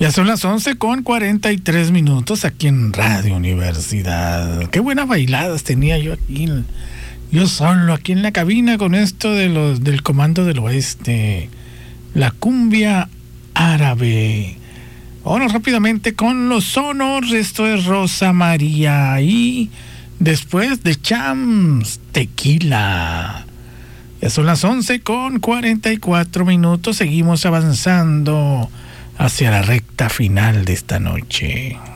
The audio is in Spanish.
Ya son las 11:43 aquí en Radio Universidad. Qué buenas bailadas tenía yo aquí, yo solo aquí en la cabina con esto del Comando del Oeste. La cumbia árabe. Vámonos rápidamente con los sonos. Esto es Rosa María y después de Champs, Tequila. Ya son las 11:44. Seguimos avanzando hacia la recta final de esta noche.